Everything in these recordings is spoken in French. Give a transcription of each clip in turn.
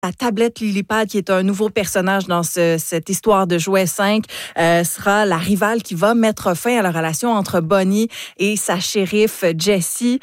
La tablette Lilipad, qui est un nouveau personnage dans cette histoire de Jouet 5, sera la rivale qui va mettre fin à la relation entre Bonnie et sa shérif Jessie.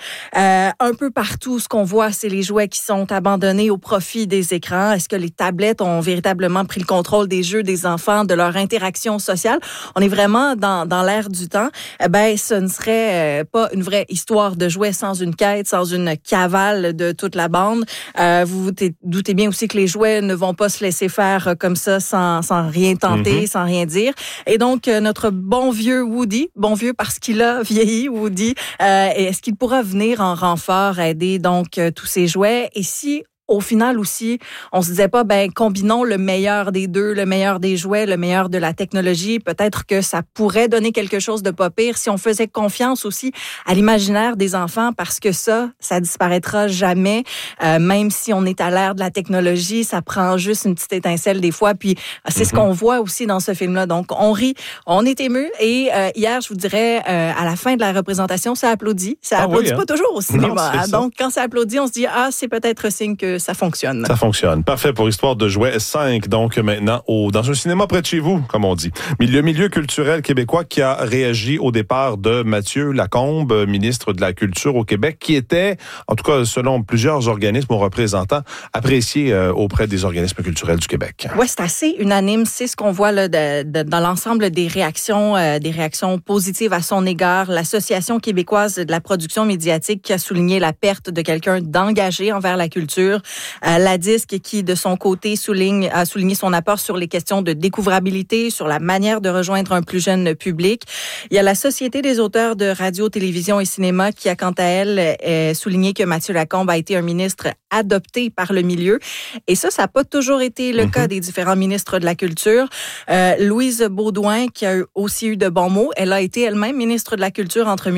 Un peu partout, ce qu'on voit, c'est les jouets qui sont abandonnés au profit des écrans. Est-ce que les tablettes ont véritablement pris le contrôle des jeux des enfants, de leur interaction sociale? On est vraiment dans l'ère du temps. Ce ne serait pas une vraie histoire de jouets sans une quête, sans une cavale de toute la bande. Vous vous doutez bien aussi que les jouets ne vont pas se laisser faire comme ça sans rien tenter, sans rien dire. Et donc, notre bon vieux Woody, bon vieux parce qu'il a vieilli, Woody, est-ce qu'il pourra venir en renfort aider donc tous ces jouets? Et si au final aussi, on se disait pas, combinons le meilleur des deux, le meilleur des jouets, le meilleur de la technologie. Peut-être que ça pourrait donner quelque chose de pas pire si on faisait confiance aussi à l'imaginaire des enfants, parce que ça disparaîtra jamais. Même si on est à l'ère de la technologie, ça prend juste une petite étincelle des fois. Puis c'est ce qu'on voit aussi dans ce film-là. Donc on rit, on est ému. Et hier, je vous dirais, à la fin de la représentation, ça applaudit. Ça applaudit pas toujours au cinéma. Non, donc quand ça applaudit, on se dit c'est peut-être signe que ça fonctionne. Ça fonctionne. Parfait pour Histoire de Jouet 5. Donc maintenant, dans un cinéma près de chez vous, comme on dit. Mais le milieu culturel québécois qui a réagi au départ de Mathieu Lacombe, ministre de la Culture au Québec, qui était, en tout cas selon plusieurs organismes ou représentants, apprécié auprès des organismes culturels du Québec. Oui, c'est assez unanime. C'est ce qu'on voit là, dans l'ensemble des réactions positives à son égard. L'Association québécoise de la production médiatique qui a souligné la perte de quelqu'un d'engagé envers la culture. La Disque qui, de son côté, a souligné son apport sur les questions de découvrabilité, sur la manière de rejoindre un plus jeune public. Il y a la Société des auteurs de radio, télévision et cinéma qui a, quant à elle, souligné que Mathieu Lacombe a été un ministre adopté par le milieu. Et ça n'a pas toujours été le cas des différents ministres de la Culture. Louise Beaudoin, qui a aussi eu de bons mots, elle a été elle-même ministre de la Culture entre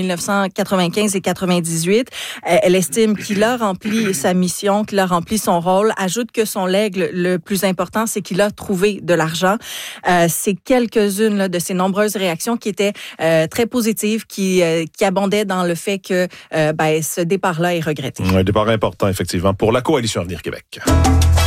1995 et 98. Elle estime qu'il a rempli sa mission, qu'il a rempli son rôle, ajoute que son legs le plus important, c'est qu'il a trouvé de l'argent. C'est quelques-unes là, de ces nombreuses réactions qui étaient très positives, qui abondaient dans le fait que ce départ-là est regretté. Un départ important, effectivement, pour la Coalition Avenir Québec.